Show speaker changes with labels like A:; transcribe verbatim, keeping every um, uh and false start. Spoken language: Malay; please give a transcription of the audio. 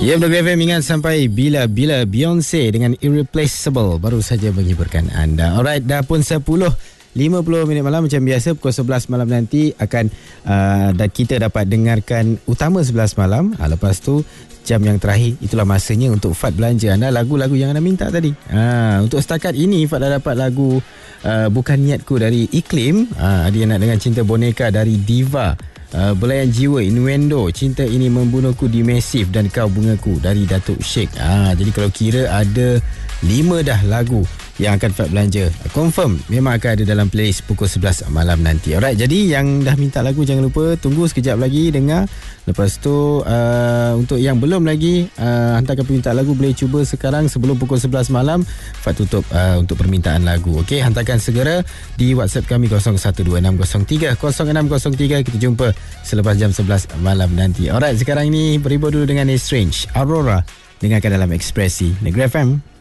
A: Ya, Negeri F M ingat sampai bila-bila Beyonce dengan Irreplaceable baru saja menghiburkan anda. Alright, dah pun sepuluh lima puluh minit malam macam biasa. Pukul sebelas malam nanti akan uh, dan kita dapat dengarkan Utama sebelas malam. uh, Lepas tu jam yang terakhir, itulah masanya untuk Fad belanja anda lagu-lagu yang anda minta tadi. uh, Untuk setakat ini Fad dah dapat lagu uh, Bukan Niatku dari Iklim. uh, Ada yang nak dengan Cinta Boneka dari Diva. Uh, Belayan Jiwa Innuendo, Cinta Ini Membunuhku di Massive, dan Kau Bungaku dari Datuk Sheikh. Ah, jadi kalau kira ada lima dah lagu yang akan Fad belanja, confirm memang akan ada dalam playlist pukul sebelas malam nanti. Alright, jadi yang dah minta lagu jangan lupa tunggu sekejap lagi dengar. Lepas tu uh, untuk yang belum lagi uh, hantarkan permintaan lagu, boleh cuba sekarang sebelum pukul sebelas malam. Fad tutup uh, untuk permintaan lagu. Okey, hantarkan segera di WhatsApp kami kosong satu dua enam kosong tiga kosong enam kosong tiga. Kita jumpa selepas jam sebelas malam nanti. Alright, sekarang ni beribu dulu dengan A Strange, Aurora. Dengarkan dalam Ekspresi Negeri F M.